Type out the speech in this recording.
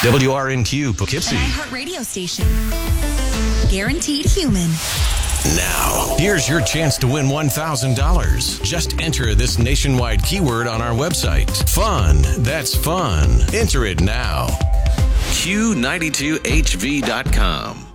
WRNQ Poughkeepsie. An iHeart radio station. Guaranteed human. Now, here's your chance to win $1,000. Just enter this nationwide keyword on our website. Fun. That's fun. Enter it now. Q92HV.com.